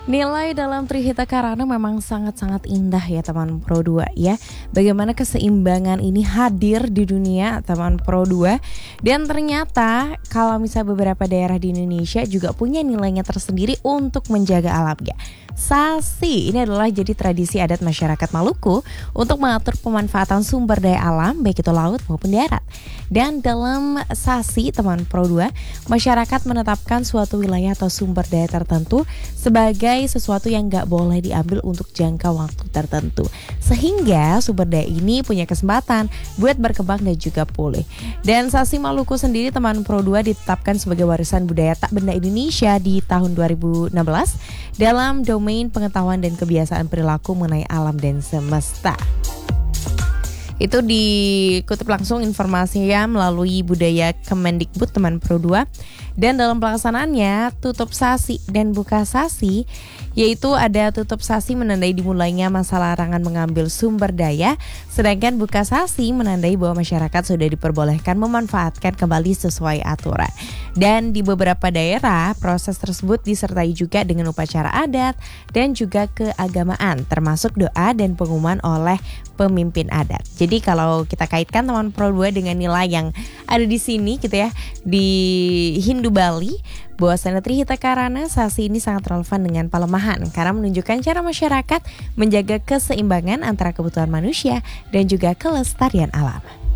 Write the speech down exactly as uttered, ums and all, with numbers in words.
Nilai dalam Trihita Karana memang sangat-sangat indah ya teman Pro dua ya. Bagaimana keseimbangan ini hadir di dunia teman Pro dua. Dan ternyata kalau misalnya beberapa daerah di Indonesia juga punya nilainya tersendiri untuk menjaga alamnya. Sasi ini adalah jadi tradisi adat masyarakat Maluku untuk mengatur pemanfaatan sumber daya alam baik itu laut maupun darat. Dan dalam Sasi teman Pro dua, masyarakat menetapkan suatu wilayah atau sumber daya tertentu sebagai sesuatu yang gak boleh diambil untuk jangka waktu tertentu. Sehingga sumber daya ini punya kesempatan buat berkembang dan juga pulih. Dan Sasi Maluku sendiri teman Pro dua ditetapkan sebagai warisan budaya tak benda Indonesia di tahun dua ribu enam belas dalam domain pengetahuan dan kebiasaan perilaku mengenai alam dan semesta. Itu dikutip langsung informasinya melalui Budaya Kemendikbud teman Pro dua. Dan dalam pelaksanaannya tutup Sasi dan buka Sasi, yaitu ada tutup Sasi menandai dimulainya masa larangan mengambil sumber daya, sedangkan buka Sasi menandai bahwa masyarakat sudah diperbolehkan memanfaatkan kembali sesuai aturan. Dan di beberapa daerah proses tersebut disertai juga dengan upacara adat dan juga keagamaan, termasuk doa dan pengumuman oleh pemimpin adat. Jadi kalau kita kaitkan teman Pro dua dengan nilai yang ada di sini gitu ya, di Hindu Bali, bahwa Trihita Karana Sasi ini sangat relevan dengan Palemahan karena menunjukkan cara masyarakat menjaga keseimbangan antara kebutuhan manusia dan juga kelestarian alam.